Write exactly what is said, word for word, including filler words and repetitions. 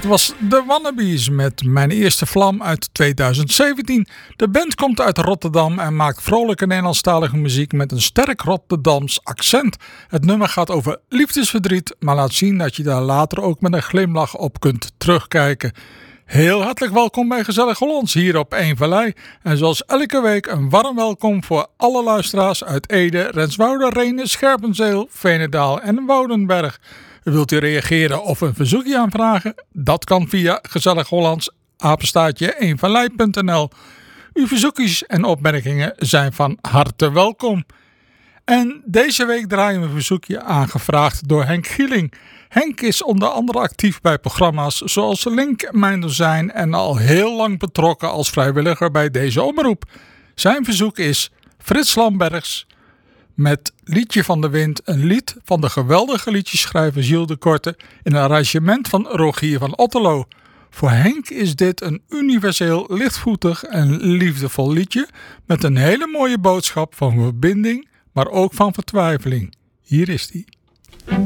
Het was de Wannabes met Mijn Eerste Vlam uit tweeduizend zeventien. De band komt uit Rotterdam en maakt vrolijke Nederlandstalige muziek met een sterk Rotterdams accent. Het nummer gaat over liefdesverdriet, maar laat zien dat je daar later ook met een glimlach op kunt terugkijken. Heel hartelijk welkom bij Gezellig Hollands hier op Eén Vallei. En zoals elke week een warm welkom voor alle luisteraars uit Ede, Renswoude, Rhenen, Scherpenzeel, Veenendaal en Woudenberg. Wilt u reageren of een verzoekje aanvragen? Dat kan via Gezellig Hollands, apenstaartje eenvallei punt n l. Uw verzoekjes en opmerkingen zijn van harte welkom. En deze week draaien we een verzoekje aangevraagd door Henk Gieling. Henk is onder andere actief bij programma's zoals Link, Mijn Dozijn en al heel lang betrokken als vrijwilliger bij deze omroep. Zijn verzoek is Frits Lambergs met Liedje van de Wind, een lied van de geweldige liedjeschrijver Gilles de Korte in een arrangement van Rogier van Otterlo. Voor Henk is dit een universeel, lichtvoetig en liefdevol liedje met een hele mooie boodschap van verbinding, maar ook van vertwijfeling. Hier is die.